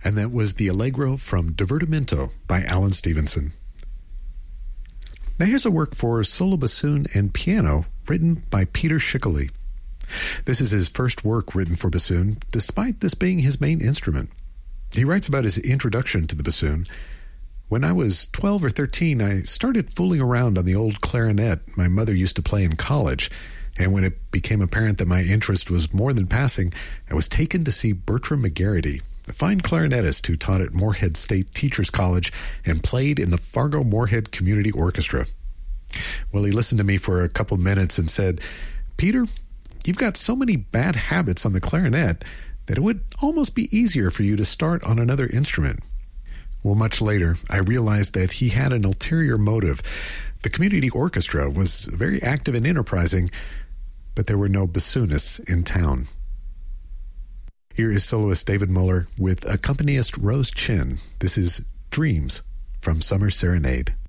And that was the Allegro from Divertimento by Alan Stevenson. Now here's a work for solo bassoon and piano written by Peter Schickele. This is his first work written for bassoon, despite this being his main instrument. He writes about his introduction to the bassoon. When I was 12 or 13, I started fooling around on the old clarinet my mother used to play in college, and when it became apparent that my interest was more than passing, I was taken to see Bertram McGarity, a fine clarinetist who taught at Moorhead State Teachers College and played in the Fargo-Moorhead Community Orchestra. Well, he listened to me for a couple minutes and said, "Peter, you've got so many bad habits on the clarinet that it would almost be easier for you to start on another instrument." Well, much later, I realized that he had an ulterior motive. The community orchestra was very active and enterprising, but there were no bassoonists in town. Here is soloist David Muller with accompanist Rose Chin. This is Dreams from Summer Serenade.